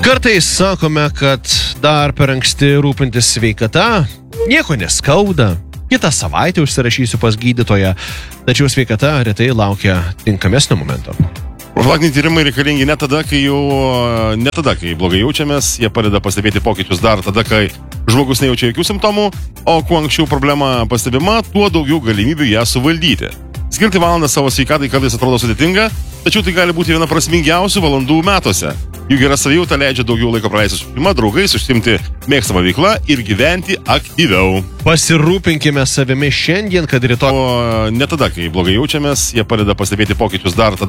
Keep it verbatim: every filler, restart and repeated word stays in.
Kartais sakome, kad dar per anksti rūpintis sveikata, nieko neskauda, kitą savaitę užsirašysiu pas gydytoją, tačiau sveikata retai laukia tinkamesnio momento. Profilaktiniai tyrimai reikalingi ne tada, kai jau, ne tada, kai blogai jaučiamės, jie padeda pastebėti pokyčius dar tada, kai žmogus nejaučia jokių simptomų, o kuo anksčiau problema pastebima, tuo daugiau galimybių ją suvaldyti. Skirti valandą savo sveikatai kartais atrodo sudėtinga, tačiau tai gali būti viena prasmingiausių valandų metuose. Jų gera savijauta leidžia daugiau laiko praleisti su šeima, draugais, užsiimti mėgstamą veiklą ir gyventi aktyviau. Pasirūpinkime savimi šiandien, kad rytoj... O ne tada, kai blogai jaučiamės, jie padeda pastebėti pokyčius dar tada,